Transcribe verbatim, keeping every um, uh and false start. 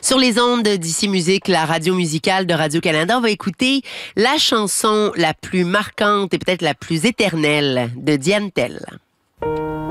Sur les ondes d'Ici Musique, la radio musicale de Radio-Canada, on va écouter la chanson la plus marquante et peut-être la plus éternelle de Diane Tell.